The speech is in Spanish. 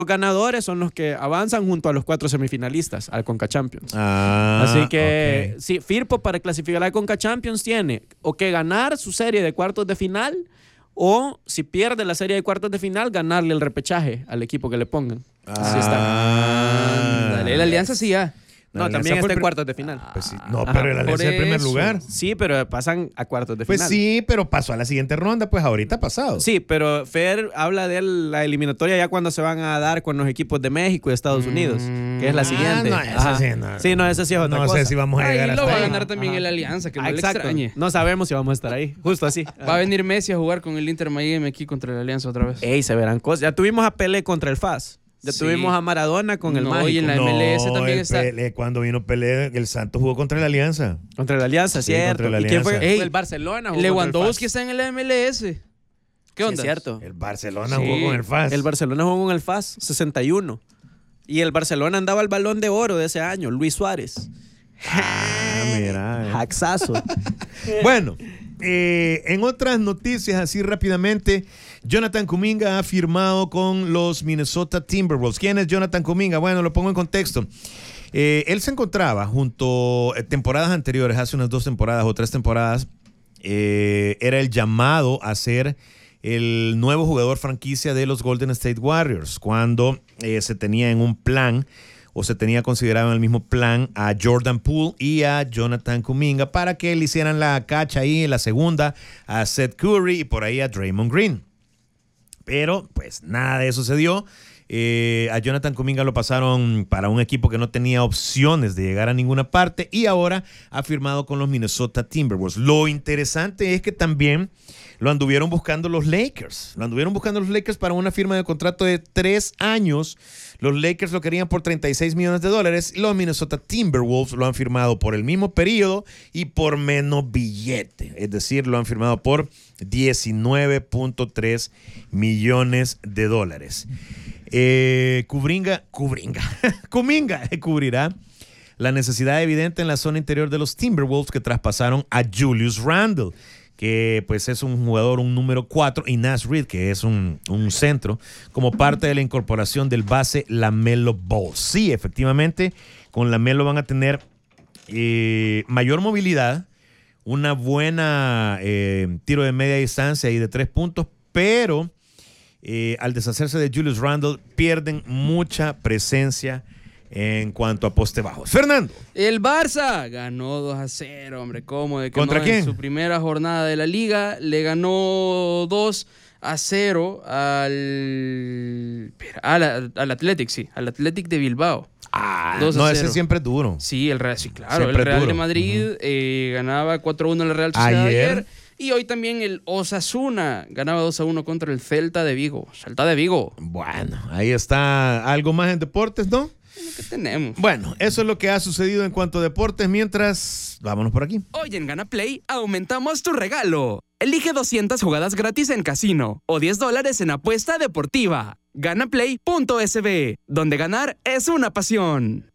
ganadores son los que avanzan junto a los 4 semifinalistas al Conca Champions. Así que sí, Firpo para clasificar al Conca Champions tiene o que ganar su serie de cuartos de final, o si pierde la serie de cuartos de final, ganarle el repechaje al equipo que le pongan. Así está. Dale, la Alianza sí ya. No, también está en cuartos de final. Pues sí. No, pero la Alianza es el primer lugar. Sí, pero pasan a cuartos de final. Pues sí, pero pasó a la siguiente ronda, pues ahorita ha pasado. Sí, pero Fer habla de la eliminatoria ya cuando se van a dar con los equipos de México y Estados Unidos, que es la siguiente. No, esa sí es otra cosa. No sé si vamos a llegar ahí hasta lo va ahí. a ganar también el Alianza, que no le extrañe. No sabemos si vamos a estar ahí, justo así. Va a venir Messi a jugar con el Inter Miami aquí contra el Alianza otra vez. Ey, se verán cosas. Ya tuvimos a Pelé contra el FAS. Ya tuvimos a Maradona con el Mágico. Y en la MLS también está. Cuando vino Pelé, el Santos jugó contra la Alianza. Contra la Alianza, Sí, cierto. contra la ¿Y quién fue? Ey, El Barcelona. Lewandowski está en el MLS. ¿Qué onda? Sí, es cierto. El Barcelona jugó con el FAS. El Barcelona jugó con el FAS, 61. Y el Barcelona andaba al Balón de Oro de ese año, Luis Suárez. Mira. Haxazo. Bueno, en otras noticias, así rápidamente, Jonathan Kuminga ha firmado con los Minnesota Timberwolves. ¿Quién es Jonathan Kuminga? Bueno, lo pongo en contexto. Él se encontraba junto temporadas anteriores, hace unas 2 temporadas o 3 temporadas, era el llamado a ser el nuevo jugador franquicia de los Golden State Warriors, cuando se tenía en un plan, o se tenía considerado en el mismo plan, a Jordan Poole y a Jonathan Kuminga para que le hicieran la cacha ahí en la segunda a Seth Curry y por ahí a Draymond Green. Pero pues nada de eso se dio. A Jonathan Kuminga lo pasaron para un equipo que no tenía opciones de llegar a ninguna parte y ahora ha firmado con los Minnesota Timberwolves. Lo interesante es que también lo anduvieron buscando los Lakers. Lo anduvieron buscando los Lakers para una firma de contrato de 3 años. Los Lakers lo querían por $36 millones. Los Minnesota Timberwolves lo han firmado por el mismo periodo y por menos billete. Es decir, lo han firmado por $19.3 millones. Kuminga cubrirá la necesidad evidente en la zona interior de los Timberwolves, que traspasaron a Julius Randle, que pues es un jugador, un número 4, y Naz Reid, que es un centro, como parte de la incorporación del base LaMelo Ball. Sí, efectivamente, con LaMelo van a tener mayor movilidad, una buena tiro de media distancia y de 3 puntos, pero al deshacerse de Julius Randle pierden mucha presencia en cuanto a poste bajos. Fernando. El Barça ganó 2-0, hombre. ¿Cómo? De que ¿Contra no, quién? En su primera jornada de la liga le ganó 2-0 al Athletic, sí. Al Athletic de Bilbao. No, ese siempre es duro. Sí, el Real, sí, claro. Siempre el Real duro. de Madrid ganaba 4-1 al Real Sociedad Ayer. Y hoy también el Osasuna ganaba 2-1 contra el Celta de Vigo. Celta de Vigo. Bueno, ahí está. Algo más en deportes, ¿no? Es lo que tenemos. Bueno, eso es lo que ha sucedido en cuanto a deportes. Mientras, vámonos por aquí. Hoy en Gana Play aumentamos tu regalo. Elige 200 jugadas gratis en casino o $10 en apuesta deportiva. Ganaplay.sb, donde ganar es una pasión.